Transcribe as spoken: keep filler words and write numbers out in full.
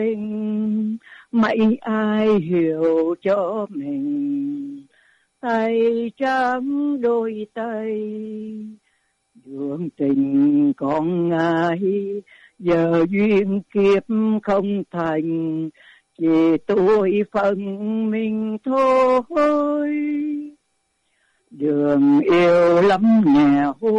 mấy ai hiểu cho mình, tay trắng đôi tay, đường tình con ai giờ duyên kiếp không thành, chỉ tôi phân mình thôi. Đường yêu lắm nghèo